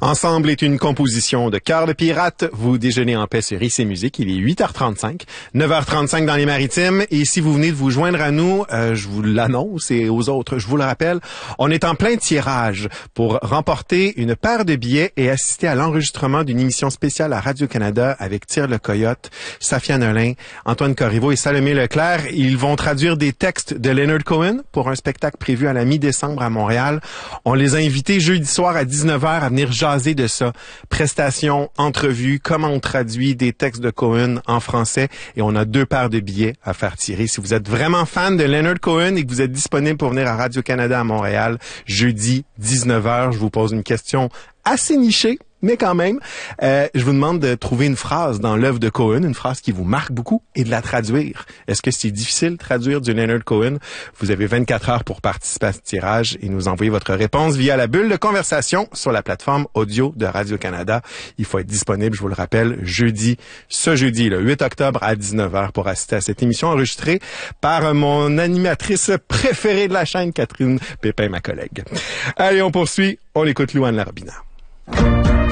Ensemble est une composition de Cœur de pirate. Vous déjeunez en paix sur IC Musique. Il est 8h35, 9h35 dans les Maritimes. Et si vous venez de vous joindre à nous, je vous l'annonce et aux autres, je vous le rappelle, on est en plein tirage pour remporter une paire de billets et assister à l'enregistrement d'une émission spéciale à Radio-Canada avec Tire le Coyote, Safia Nolin, Antoine Corriveau et Salomé Leclerc. Ils vont traduire des textes de Leonard Cohen pour un spectacle prévu à la mi-décembre à Montréal. On les a invités jeudi soir à 19h à venir jaser de ça. Prestations, entrevues, comment on traduit des textes de Cohen en français. Et on a 2 paires de billets à faire tirer. Si vous êtes vraiment fan de Leonard Cohen et que vous êtes disponible pour venir à Radio-Canada à Montréal, jeudi 19h, je vous pose une question assez nichée, mais quand même, je vous demande de trouver une phrase dans l'œuvre de Cohen, une phrase qui vous marque beaucoup, et de la traduire. Est-ce que c'est difficile de traduire du Leonard Cohen? Vous avez 24 heures pour participer à ce tirage et nous envoyer votre réponse via la bulle de conversation sur la plateforme audio de Radio-Canada. Il faut être disponible, je vous le rappelle, ce jeudi, le 8 octobre à 19h pour assister à cette émission enregistrée par mon animatrice préférée de la chaîne, Catherine Pépin, ma collègue. Allez, on poursuit. On écoute Louane Larabina.